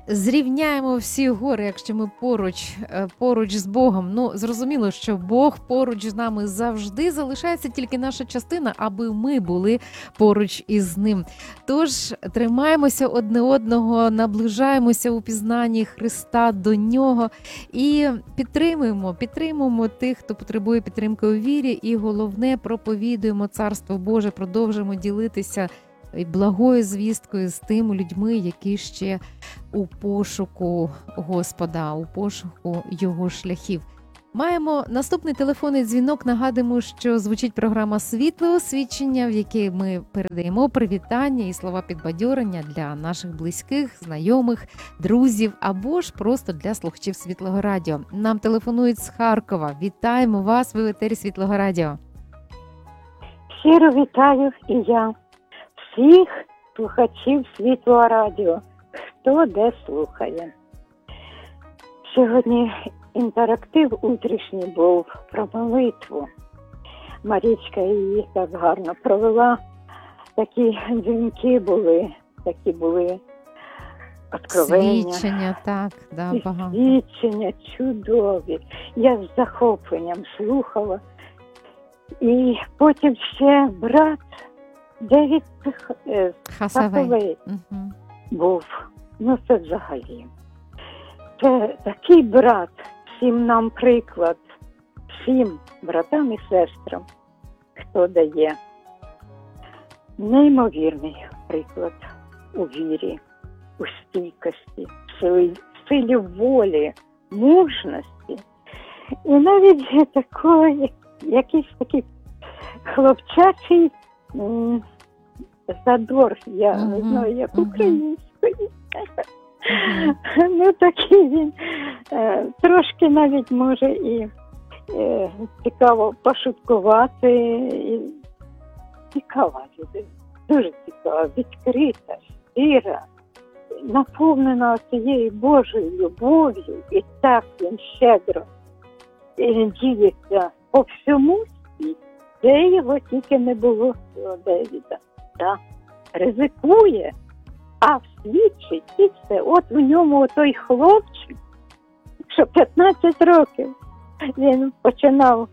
зрівняємо всі гори, якщо ми поруч з Богом. Ну, зрозуміло, що Бог поруч з нами завжди, залишається тільки наша частина, аби ми були поруч із Ним. Тож тримаємося одне одного, наближаємося у пізнанні Христа до Нього і підтримуємо тих, хто потребує підтримки у вірі, і головне, проповідуємо Царство Боже, продовжуємо ділитися благою звісткою з тими людьми, які ще у пошуку Господа, у пошуку Його шляхів. Маємо наступний телефонний дзвінок. Нагадуємо, що звучить програма «Світле освічення», в якій ми передаємо привітання і слова підбадьорення для наших близьких, знайомих, друзів або ж просто для слухачів Світлого Радіо. Нам телефонують з Харкова. Вітаємо вас, ви в етері Світлого Радіо. Щиро вітаю і я всіх слухачів Світлого Радіо, хто де слухає. Сьогодні інтерактив утрішній був про молитву. Марічка її так гарно провела. Такі дзвінки були, такі були откровення. Свідчення, так, да, багато. Свідчення чудові. Я з захопленням слухала. І потім ще брат Девід Хасавей був. Ну це взагалі. Це такий брат, всім нам приклад, всім братам і сестрам, хто дає неймовірний приклад у вірі, у стійкості, силі волі, мужності. І навіть такий, якийсь такий хлопчачий задор, я не знаю, як українською. Ну, такий він трошки навіть може і цікаво пошуткувати. Цікава людина, дуже цікава, відкрита, щира, наповнена цією Божою любов'ю. І так він щедро діється по всьому світі, де його тільки не було, цього Девіда. Так, ризикує. А свідчить і все. От у ньому той хлопчик, що 15 років він починав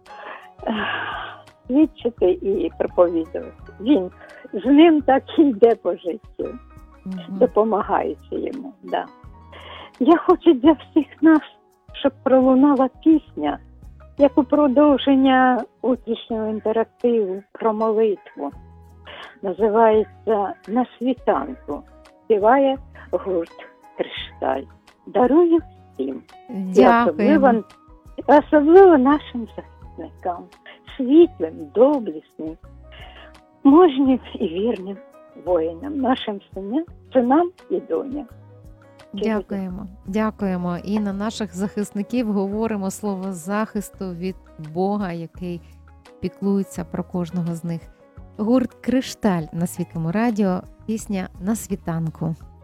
свідчити і проповідувати. Він з ним так і йде по життю, допомагаючи йому. Да. Я хочу для всіх нас, щоб пролунала пісня, як у продовження утрішнього інтерактиву про молитву. Називається «На світанку». Співає гурт «Кришталь». Дарую всім. Дякую. Особливо нашим захисникам. Світлим, доблесним, мужнім і вірним воїнам. Нашим синам і доням. Дякуємо. І на наших захисників говоримо слово захисту від Бога, який піклується про кожного з них. Гурт «Кришталь» на Світлому радіо, пісня «На світанку».